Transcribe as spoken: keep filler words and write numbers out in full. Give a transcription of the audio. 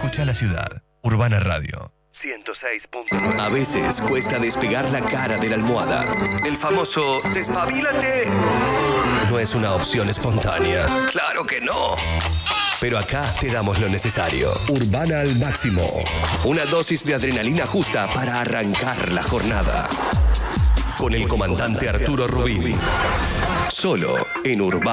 Escucha la ciudad. Urbana Radio. ciento seis punto nueve. A veces cuesta despegar la cara de la almohada. El famoso despabilate no es una opción espontánea. ¡Claro que no! Pero acá te damos lo necesario. Urbana al máximo. Una dosis de adrenalina justa para arrancar la jornada. Con el comandante Arturo Rubín. Solo en Urbana.